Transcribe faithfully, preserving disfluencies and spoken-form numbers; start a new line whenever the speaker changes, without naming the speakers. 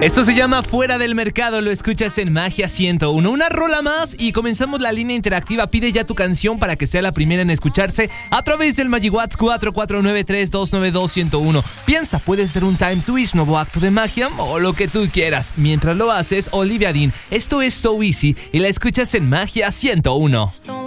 Esto se llama Fuera del Mercado, lo escuchas en Magia ciento uno. Una rola más y comenzamos la línea interactiva. Pide ya tu canción para que sea la primera en escucharse a través del MagiWhat's cuatro cuatro nueve tres dos nueve dos uno cero uno. Piensa, puede ser un time twist, nuevo acto de magia o lo que tú quieras. Mientras lo haces, Olivia Dean, esto es So Easy y la escuchas en Magia ciento uno.